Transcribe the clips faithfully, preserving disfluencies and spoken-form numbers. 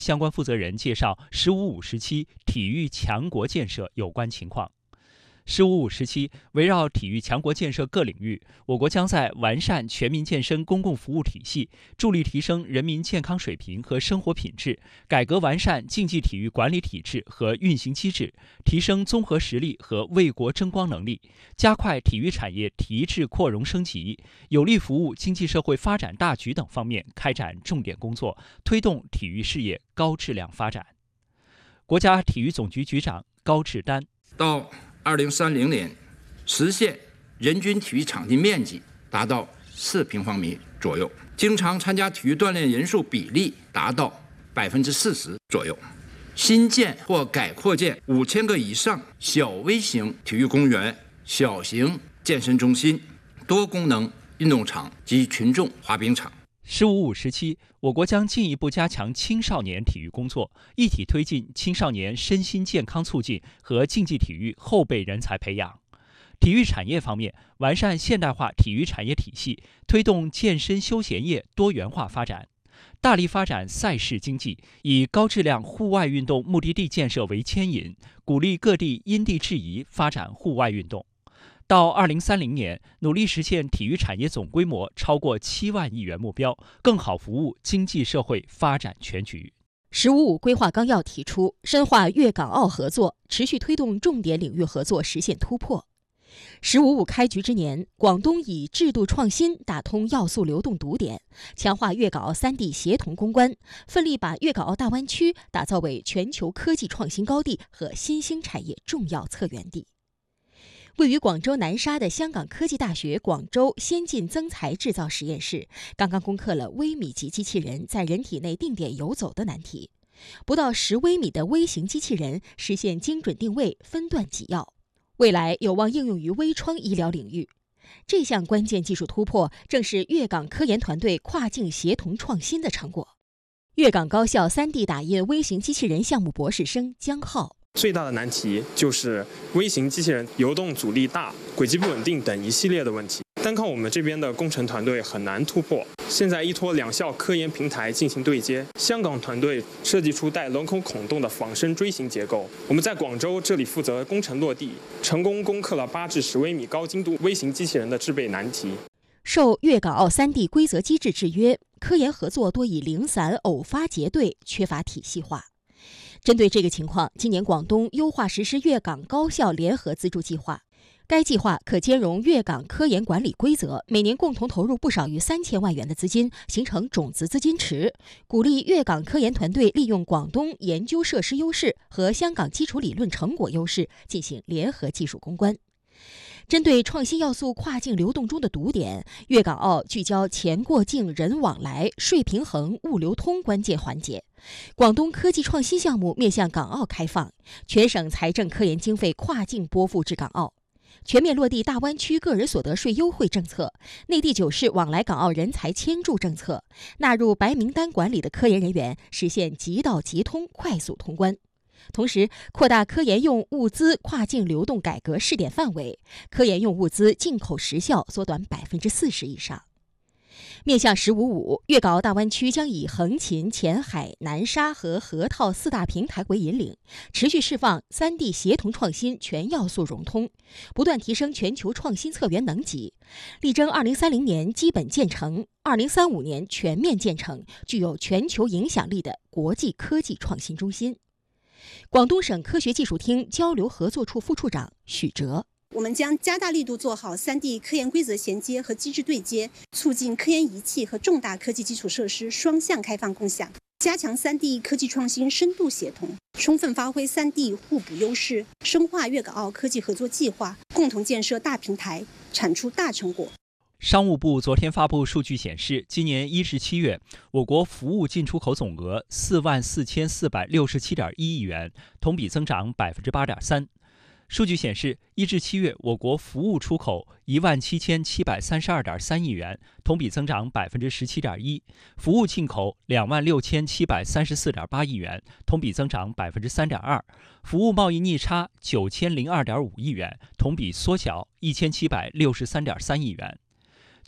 相关负责人介绍“十五五”时期体育强国建设有关情况。十五五时期，围绕体育强国建设各领域，我国将在完善全民健身公共服务体系，助力提升人民健康水平和生活品质，改革完善竞技体育管理体制和运行机制，提升综合实力和为国争光能力，加快体育产业提质扩容升级，有力服务经济社会发展大局等方面开展重点工作，推动体育事业高质量发展。国家体育总局局长高志丹到二零三零年，实现人均体育场地面积达到四平方米左右，经常参加体育锻炼人数比例达到百分之四十左右。新建或改扩建五千个以上小微型体育公园、小型健身中心、多功能运动场及群众滑冰场。 十五五时期，我国将进一步加强青少年体育工作，一体推进青少年身心健康促进和竞技体育后备人才培养。体育产业方面，完善现代化体育产业体系，推动健身休闲业多元化发展，大力发展赛事经济，以高质量户外运动目的地建设为牵引，鼓励各地因地制宜发展户外运动。到二零三零年，努力实现体育产业总规模超过七万亿元目标，更好服务经济社会发展全局。 十五五规划纲要提出，深化粤港澳合作，持续推动重点领域合作实现突破。十五五开局之年，广东以制度创新打通要素流动堵点，强化粤港澳三地协同攻关，奋力把粤港澳大湾区打造为全球科技创新高地和新兴产业重要策源地。位于广州南沙的香港科技大学广州先进增材制造实验室刚刚攻克了微米级机器人在人体内定点游走的难题，不到十微米的微型机器人实现精准定位、分段给药，未来有望应用于微创医疗领域。这项关键技术突破正是粤港科研团队跨境协同创新的成果。粤港高校 三 D 打印微型机器人项目博士生江浩， 最大的难题就是微型机器人游动阻力大、轨迹不稳定等一系列的问题，单靠我们这边的工程团队很难突破。现在依托两校科研平台进行对接，香港团队设计出带轮孔孔洞的仿生锥形结构，我们在广州这里负责工程落地，成功攻克了八至十微米高精度微型机器人的制备难题。 受粤港澳 三 D 规则机制制约，科研合作多以零散偶发结对，缺乏体系化。针对这个情况，今年广东优化实施粤港高校联合资助计划。该计划可兼容粤港科研管理规则，每年共同投入不少于三千万元的资金，形成种子资金池，鼓励粤港科研团队利用广东研究设施优势和香港基础理论成果优势进行联合技术攻关。针对创新要素跨境流动中的堵点，粤港澳聚焦钱过境、人往来、税平衡、物流通关键环节。广东科技创新项目面向港澳开放，全省财政科研经费跨境拨付至港澳。全面落地大湾区个人所得税优惠政策，内地九市往来港澳人才迁驻政策，纳入白名单管理的科研人员实现即到即通、快速通关。同时，扩大科研用物资跨境流动改革试点范围，科研用物资进口时效缩短百分之四十以上。面向十五五，粤港澳大湾区将以横琴、前海、南沙和河套四大平台为引领，持续释放 三 D 协同创新全要素融通，不断提升全球创新策源能级，力争二零三零年基本建成，二零三五年全面建成具有全球影响力的国际科技创新中心。广东省科学技术厅交流合作处副处长许哲， 我们将加大力度做好 三 D 科研规则衔接和机制对接，促进科研仪器和重大科技基础设施双向开放共享，加强 三 D 科技创新深度协同，充分发挥 三 D 互补优势，深化粤港澳科技合作计划，共同建设大平台，产出大成果。 商务部昨天发布数据显示，今年一至七月，我国服务进出口总额四万四千四百六十七点一亿元，同比增长百分之八点三。数据显示，一至七月，我国服务出口一万七千七百三十二点三亿元，同比增长百分之十七点一；服务进口两万六千七百三十四点八亿元，同比增长百分之三点二；服务贸易逆差九千零二点五亿元，同比缩小一千七百六十三点三亿元。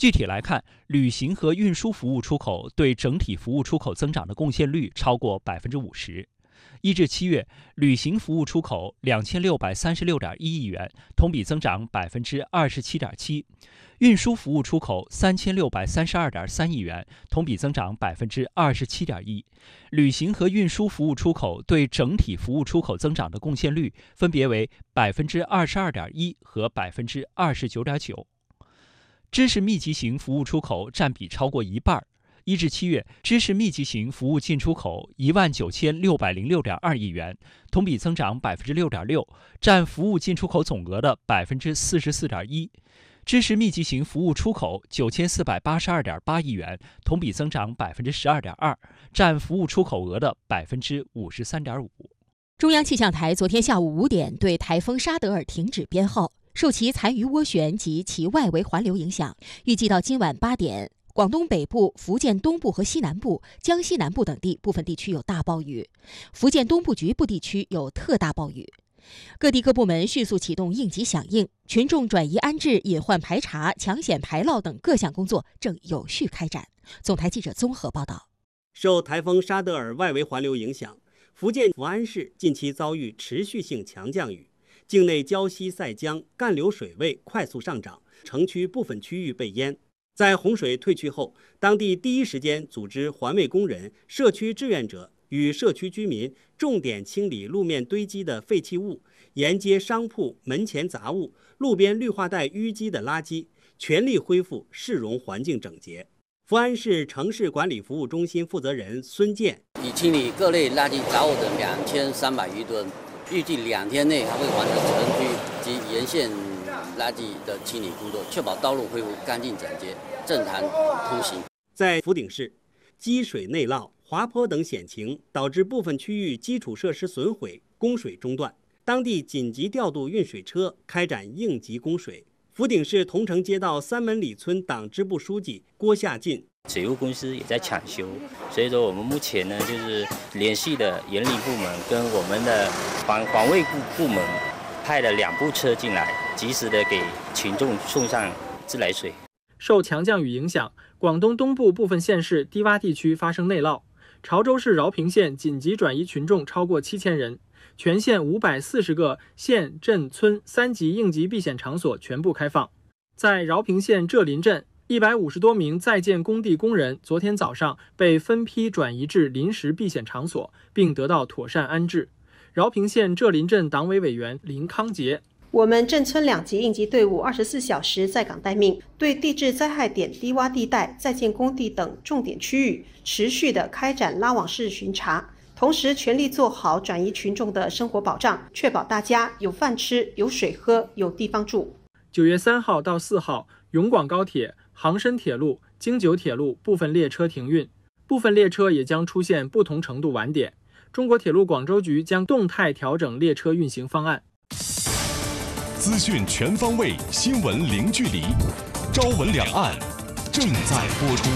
具体来看，旅行和运输服务出口对整体服务出口增长的贡献率超过百分之五十。一至七月，旅行服务出口两千六百三十六点一亿元，同比增长百分之二十七点七；运输服务出口三千六百三十二点三亿元，同比增长百分之二十七点一。旅行和运输服务出口对整体服务出口增长的贡献率分别为百分之二十二点一和百分之二十九点九。知识密集型服务出口占比超过一半。一至七月，知识密集型服务进出口一万九千六百零六点二亿元，同比增长百分之六点六，占服务进出口总额的百分之四十四点一。知识密集型服务出口九千四百八十二点八亿元，同比增长百分之十二点二，占服务出口额的百分之五十三点五。 中央气象台昨天下午五点对台风沙德尔停止编号，受其残余涡旋及其外围环流影响，预计到今晚八点。广东北部、福建东部和西南部、江西南部等地部分地区有大暴雨，福建东部局部地区有特大暴雨。各地各部门迅速启动应急响应，群众转移安置、隐患排查、抢险排涝等各项工作正有序开展。总台记者综合报道。 受台风沙德尔外围环流影响，福建福安市近期遭遇持续性强降雨，境内胶西塞江干流水位快速上涨，城区部分区域被淹。在洪水退去后，当地第一时间组织环卫工人、社区志愿者与社区居民重点清理路面堆积的废弃物，沿街商铺门前杂物、路边绿化带淤积的垃圾，全力恢复市容环境整洁。福安市城市管理服务中心负责人孙健： 已清理各类垃圾杂物的两千三百余吨，预计两天内还会完成城区及沿线垃圾的清理工作，确保道路恢复干净整洁，正常通行。 在福鼎市，积水内涝、滑坡等险情导致部分区域基础设施损毁，供水中断，当地紧急调度运水车开展应急供水。福鼎市桐城街道三门里村党支部书记郭夏进： 水务公司也在抢修，所以说我们目前呢就是联系的盐利部门跟我们的环环卫部部门，派了两部车进来，及时的给群众送上自来水。 受强降雨影响，广东东部部分县市低洼地区发生内涝，潮州市饶平县紧急转移群众超过七千人，全县五百四十个县镇村三级应急避险场所全部开放。在饶平县浙林镇，一百五十多名在建工地工人昨天早上被分批转移至临时避险场所，并得到妥善安置。饶平县浙林镇党委委员林康杰： 我们镇村两级应急队伍二十四小时在岗待命，对地质灾害点、低洼地带、在建工地等重点区域持续的开展拉网式巡查，同时全力做好转移群众的生活保障，确保大家有饭吃、有水喝、有地方住。 九月三号到四号，永广高铁、杭深铁路、京九铁路部分列车停运，部分列车也将出现不同程度晚点。中国铁路广州局将动态调整列车运行方案。 资讯全方位，新闻零距离。朝闻两岸正在播出。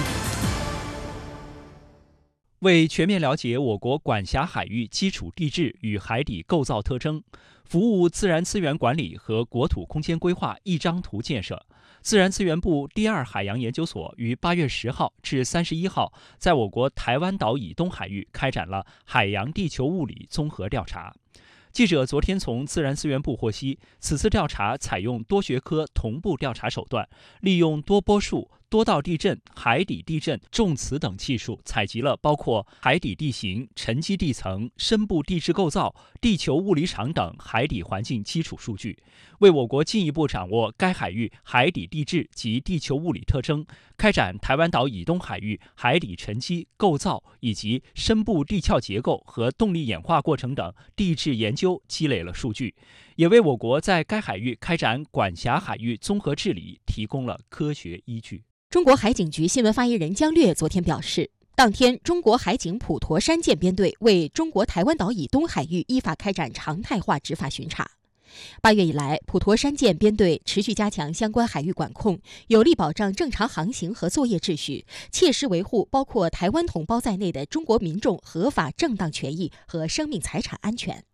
为全面了解我国管辖海域基础地质与海底构造特征，服务自然资源管理和国土空间规划一张图建设，自然资源部第二海洋研究所于八月十号至三十一号在我国台湾岛以东海域开展了海洋地球物理综合调查。记者昨天从自然资源部获悉，此次调查采用多学科同步调查手段，利用多波束、多道地震、海底地震、重磁等技术，采集了包括海底地形、沉积地层、深部地质构造、地球物理场等海底环境基础数据，为我国进一步掌握该海域海底地质及地球物理特征，开展台湾岛以东海域海底沉积、构造以及深部地壳结构和动力演化过程等地质研究积累了数据，也为我国在该海域开展管辖海域综合治理提供了科学依据。 中国海警局新闻发言人姜略昨天表示，当天中国海警普陀山舰编队为中国台湾岛以东海域依法开展常态化执法巡查。八月以来，普陀山舰编队持续加强相关海域管控，有力保障正常航行和作业秩序，切实维护包括台湾同胞在内的中国民众合法正当权益和生命财产安全。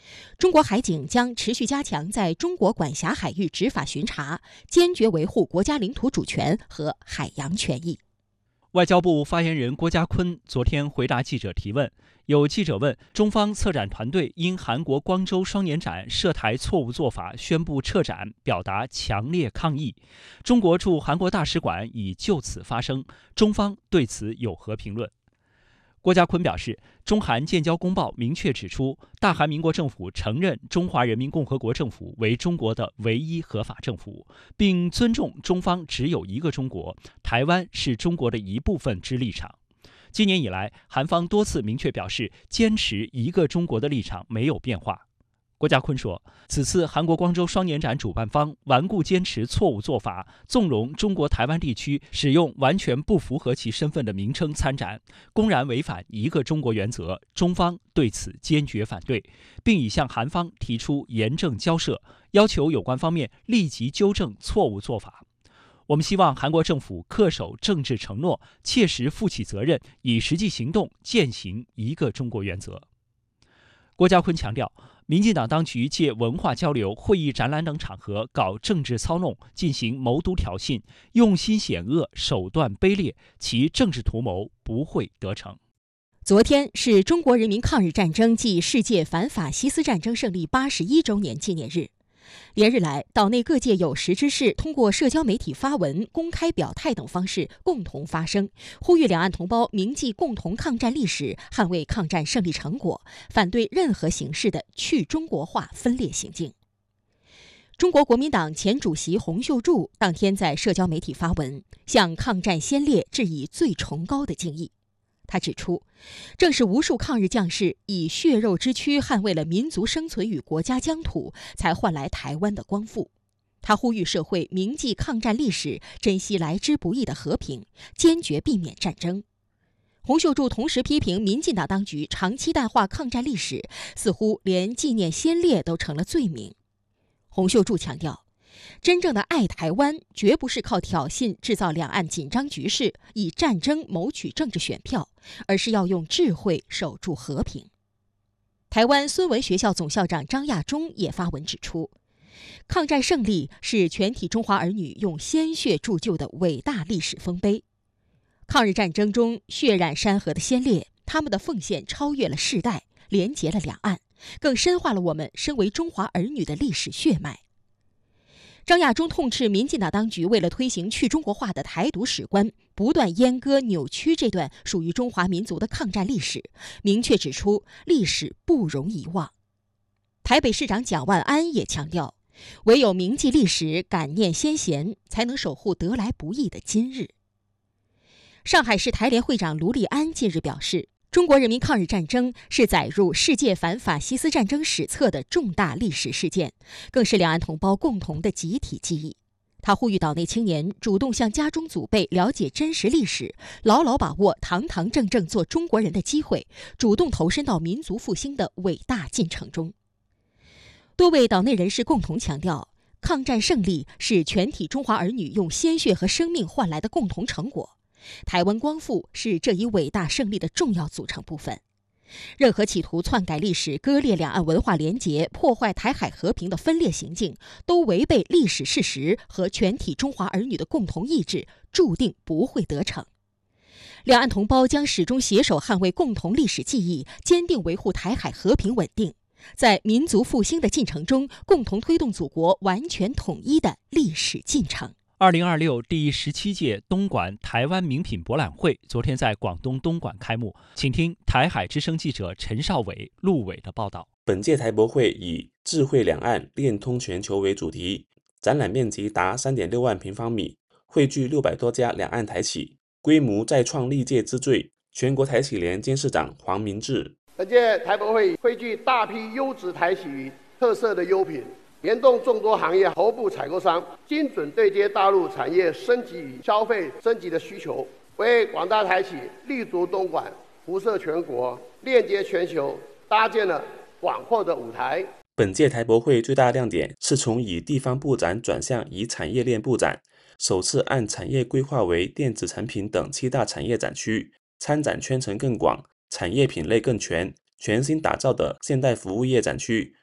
中国海警将持续加强在中国管辖海域执法巡查，坚决维护国家领土主权和海洋权益。 外交部发言人郭家坤昨天回答记者提问，有记者问中方策展团队因韩国光州双年展涉台错误做法宣布撤展，表达强烈抗议。中国驻韩国大使馆已就此发声，中方对此有何评论？郭家坤表示，中韩建交公报明确指出，大韩民国政府承认中华人民共和国政府为中国的唯一合法政府，并尊重中方只有一个中国，台湾是中国的一部分之立场。今年以来，韩方多次明确表示，坚持一个中国的立场没有变化。郭家坤说，此次韩国光州双年展主办方顽固坚持错误做法，纵容中国台湾地区使用完全不符合其身份的名称参展，公然违反一个中国原则，中方对此坚决反对，并已向韩方提出严正交涉，要求有关方面立即纠正错误做法。我们希望韩国政府恪守政治承诺，切实负起责任，以实际行动践行一个中国原则。郭家坤强调，民进党当局借文化交流、会议、展览等场合搞政治操弄，进行谋独挑衅，用心险恶，手段卑劣，其政治图谋不会得逞。 昨天是中国人民抗日战争暨世界反法西斯战争胜利八十一周年纪念日。连日来，岛内各界有识之士通过社交媒体发文、公开表态等方式共同发声，呼吁两岸同胞铭记共同抗战历史，捍卫抗战胜利成果，反对任何形式的去中国化分裂行径。中国国民党前主席洪秀柱当天在社交媒体发文，向抗战先烈致以最崇高的敬意。他指出，正是无数抗日将士以血肉之躯捍卫了民族生存与国家疆土，才换来台湾的光复。他呼吁社会铭记抗战历史，珍惜来之不易的和平，坚决避免战争。洪秀柱同时批评民进党当局长期淡化抗战历史，似乎连纪念先烈都成了罪名。洪秀柱强调，真正的爱台湾，绝不是靠挑衅制造两岸紧张局势，以战争谋取政治选票，而是要用智慧守住和平。台湾孙文学校总校长张亚中也发文指出，抗战胜利是全体中华儿女用鲜血铸就的伟大历史丰碑。抗日战争中血染山河的先烈，他们的奉献超越了世代，连结了两岸，更深化了我们身为中华儿女的历史血脉。张亚中痛斥民进党当局为了推行去中国化的台独史观，不断阉割扭曲这段属于中华民族的抗战历史，明确指出历史不容遗忘。台北市长蒋万安也强调，唯有铭记历史，感念先贤，才能守护得来不易的今日。上海市台联会长卢立安近日表示，中国人民抗日战争是载入世界反法西斯战争史册的重大历史事件，更是两岸同胞共同的集体记忆。他呼吁岛内青年主动向家中祖辈了解真实历史，牢牢把握堂堂正正做中国人的机会，主动投身到民族复兴的伟大进程中。多位岛内人士共同强调，抗战胜利是全体中华儿女用鲜血和生命换来的共同成果。台湾光复是这一伟大胜利的重要组成部分。任何企图篡改历史、割裂两岸文化连结、破坏台海和平的分裂行径，都违背历史事实和全体中华儿女的共同意志，注定不会得逞。两岸同胞将始终携手捍卫共同历史记忆，坚定维护台海和平稳定，在民族复兴的进程中，共同推动祖国完全统一的历史进程。 二零二六第十七届东莞台湾名品博览会昨天在广东东莞开幕，请听台海之声记者陈少伟、陆伟的报道。 本届台博会以智慧两岸，链通全球为主题，展览面积达 三点六万平方米，汇聚六百多家两岸台企，规模再创历届之最。全国台企联监事长黄明志， 本届台博会汇聚大批优质台企与特色的优品，联动众多行业头部采购商，精准对接大陆产业升级与消费升级的需求，为广大台企立足东莞、辐射全国、链接全球搭建了广阔的舞台。 本届台博会最大亮点是从以地方布展转向以产业链布展，首次按产业规划为电子产品等七大产业展区，参展圈层更广，产业品类更全。全新打造的现代服务业展区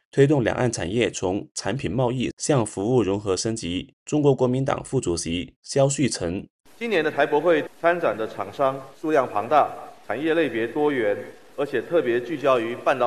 推动两岸产业从产品贸易向服务融合升级。中国国民党副主席萧旭晨： 今年的台博会参展的厂商数量庞大，产业类别多元，而且特别聚焦于半导